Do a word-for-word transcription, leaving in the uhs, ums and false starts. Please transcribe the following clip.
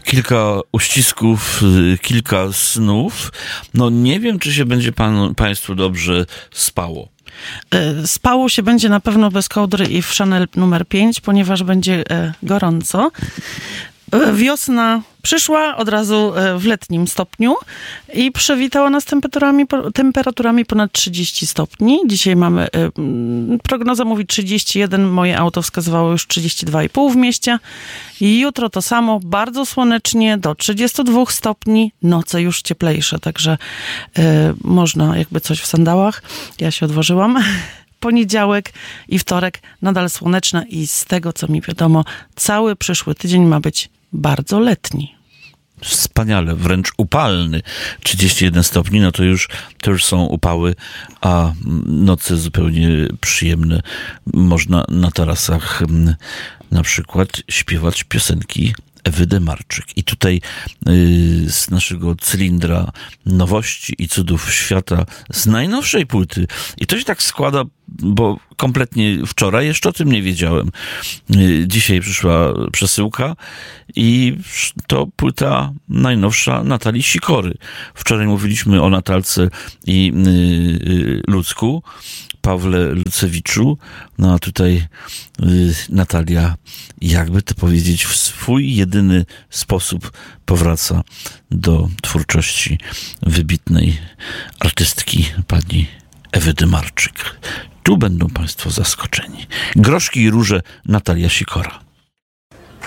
Kilka uścisków, kilka snów. No nie wiem, czy się będzie panu, państwu dobrze spało. Spało się będzie na pewno bez kołdry i w Chanel numer pięć, ponieważ będzie gorąco. Wiosna przyszła od razu w letnim stopniu i przywitała nas temperaturami, temperaturami ponad trzydzieści stopni. Dzisiaj mamy, prognoza mówi trzydzieści jeden, moje auto wskazywało już trzydzieści dwa i pół w mieście. I jutro to samo, bardzo słonecznie, do trzydziestu dwóch stopni, noce już cieplejsze, także y, można jakby coś w sandałach. Ja się odważyłam. Poniedziałek i wtorek nadal słoneczne i z tego, co mi wiadomo, cały przyszły tydzień ma być bardzo letni. Wspaniale, wręcz upalny. trzydzieści jeden stopni, no to już, to już są upały, a noce zupełnie przyjemne. Można na tarasach na przykład śpiewać piosenki Ewy Demarczyk. I tutaj y, z naszego cylindra nowości i cudów świata, z najnowszej płyty. I to się tak składa, bo kompletnie wczoraj jeszcze o tym nie wiedziałem. Y, dzisiaj przyszła przesyłka i to płyta najnowsza Natalii Sikory. Wczoraj mówiliśmy o Natalce i y, y, Lucku, Pawle Lucewiczu, no a tutaj y, Natalia, jakby to powiedzieć, w swój jedyny sposób powraca do twórczości wybitnej artystki pani Ewy Demarczyk. Tu będą państwo zaskoczeni. Groszki i róże, Natalia Sikora.